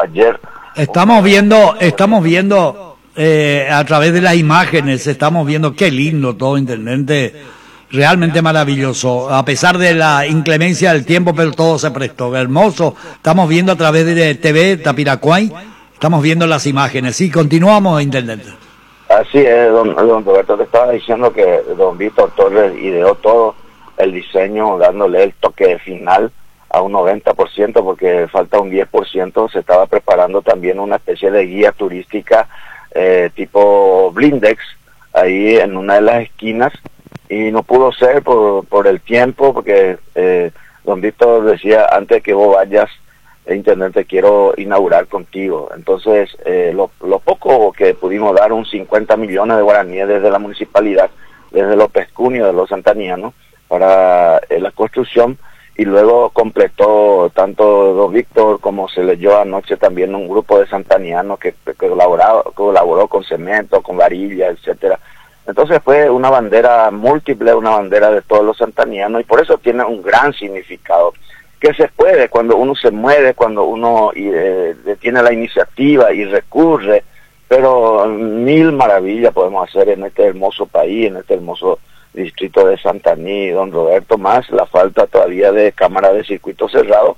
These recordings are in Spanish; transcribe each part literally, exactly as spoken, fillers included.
ayer. Estamos viendo, estamos viendo eh, a través de las imágenes, estamos viendo qué lindo todo, intendente, realmente maravilloso, a pesar de la inclemencia del tiempo, pero todo se prestó, hermoso. Estamos viendo a través de T V Tapiracuay, estamos viendo las imágenes. Sí, continuamos, intendente. Así es, don, don Roberto, te estaba diciendo que don Víctor Torres ideó todo el diseño, dándole el toque final a un noventa por ciento, porque falta un diez por ciento. Se estaba preparando también una especie de guía turística eh, tipo Blindex, ahí en una de las esquinas, y no pudo ser por, por el tiempo, porque eh, don Víctor decía, antes que vos vayas, eh, intendente, quiero inaugurar contigo. Entonces, eh, lo, lo poco que pudimos dar, un cincuenta millones de guaraníes desde la municipalidad, desde los pescunios de los santanianos, para eh, la construcción, y luego completó tanto don Víctor como se leyó anoche también un grupo de santanianos que, que colaboró, colaboró con cemento, con varilla, etcétera. Entonces fue una bandera múltiple, una bandera de todos los santanianos, y por eso tiene un gran significado. Que se puede cuando uno se mueve, cuando uno eh, tiene la iniciativa y recurre, pero mil maravillas podemos hacer en este hermoso país, en este hermoso distrito de Santaní, don Roberto, más la falta todavía de cámara de circuito cerrado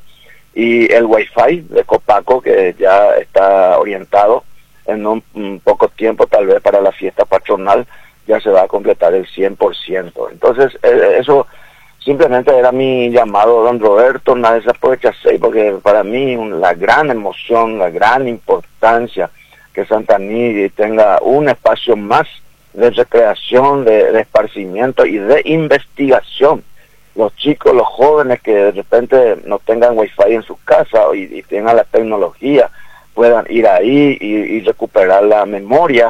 y el wifi de Copaco, que ya está orientado en un, un poco tiempo, tal vez para la fiesta patronal, ya se va a completar el cien por ciento. Entonces, eh, eso simplemente era mi llamado, don Roberto, nada se aprovecha, porque para mí la gran emoción, la gran importancia que Santaní tenga un espacio más de recreación, de, de esparcimiento y de investigación. Los chicos, los jóvenes que de repente no tengan wifi en su casa y, y tengan la tecnología, puedan ir ahí y, y recuperar la memoria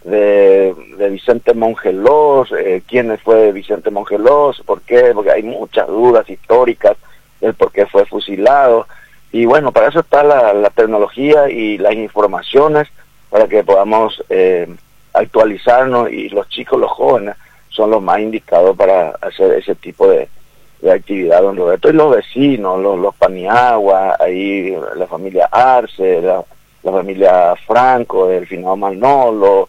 de, de Vicente Mongelós, eh, quién fue Vicente Mongelós, por qué, porque hay muchas dudas históricas del por qué fue fusilado. Y bueno, para eso está la, la tecnología y las informaciones, para que podamos eh, actualizarnos, y los chicos, los jóvenes, son los más indicados para hacer ese tipo de, de actividad, don Roberto. Y los vecinos, los, los Paniagua, ahí la familia Arce, la, la familia Franco, el finado Manolo,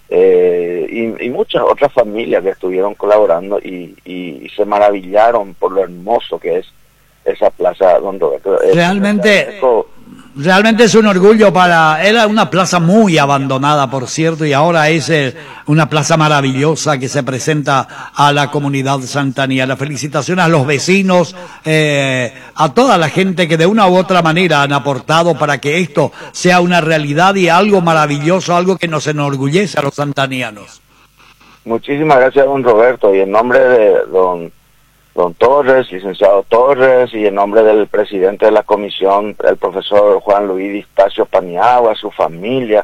eh, y, y muchas otras familias que estuvieron colaborando y, y, y se maravillaron por lo hermoso que es esa plaza, don Roberto. Realmente... Eso, Realmente es un orgullo para... Era una plaza muy abandonada, por cierto, y ahora es eh, una plaza maravillosa que se presenta a la comunidad santanía. La felicitación a los vecinos, eh, a toda la gente que de una u otra manera han aportado para que esto sea una realidad y algo maravilloso, algo que nos enorgullece a los santanianos. Muchísimas gracias, don Roberto, y en nombre de don... don Torres, licenciado Torres, y en nombre del presidente de la comisión, el profesor Juan Luis Distacio Paniagua, su familia,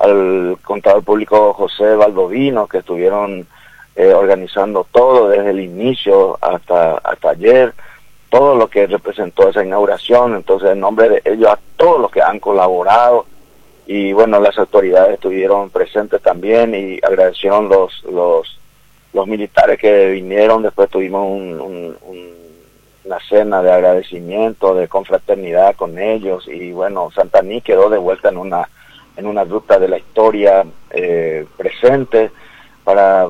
al contador público José Baldovino, que estuvieron eh, organizando todo desde el inicio hasta, hasta ayer, todo lo que representó esa inauguración. Entonces, en nombre de ellos, a todos los que han colaborado, y bueno, las autoridades estuvieron presentes también y agradecieron los los los militares que vinieron. Después tuvimos un, un, un, una cena de agradecimiento, de confraternidad con ellos, y bueno, Santaní quedó de vuelta en una en una ruta de la historia eh, presente, para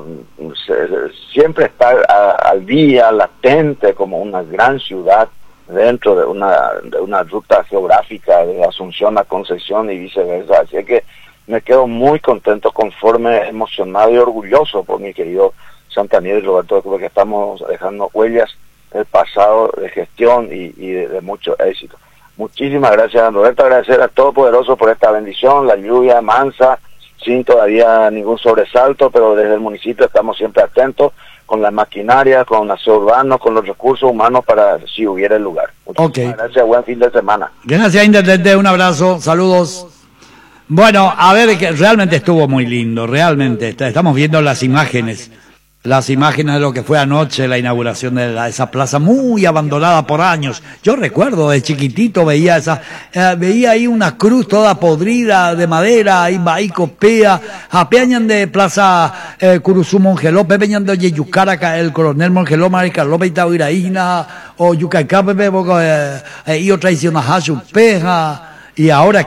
se, siempre estar a, al día, latente, como una gran ciudad dentro de una, de una ruta geográfica de Asunción a Concepción y viceversa. Así que me quedo muy contento, conforme, emocionado y orgulloso por mi querido Santaní y Roberto, porque estamos dejando huellas del pasado de gestión y, y de, de mucho éxito. Muchísimas gracias, Roberto. Agradecer a Todopoderoso por esta bendición, la lluvia mansa, sin todavía ningún sobresalto, pero desde el municipio estamos siempre atentos con la maquinaria, con el aseo urbano, con los recursos humanos para si hubiera el lugar. Muchísimas okay. gracias, buen fin de semana. Gracias, intendente, un abrazo, saludos. Bueno, a ver, que realmente estuvo muy lindo, realmente. Estamos viendo las imágenes, las imágenes de lo que fue anoche la inauguración de la, esa plaza muy abandonada por años. Yo recuerdo de chiquitito veía esa, eh, veía ahí una cruz toda podrida de madera, ahí ahí copea, apeañan de plaza eh, Curuzú Mongeló, pepeñan de Yeyucaraca, el coronel Mongeló, Marica López Itaúiraína, o Yucaicapepe, eh, y otra hicieron a Hashupeja, y ahora